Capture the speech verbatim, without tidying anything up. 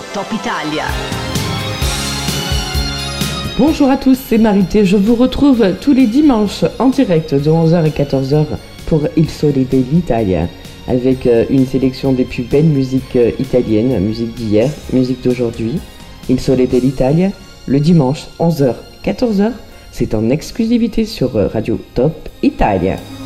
Top Italia. Bonjour à tous, c'est Marité. Je vous retrouve tous les dimanches en direct de onze heures à quatorze heures pour Il Sole dell'Italia, avec une sélection des plus belles musiques italiennes, musique d'hier, musique d'aujourd'hui. Il Sole dell'Italia, le dimanche onze heures quatorze heures, c'est en exclusivité sur Radio Top Italia.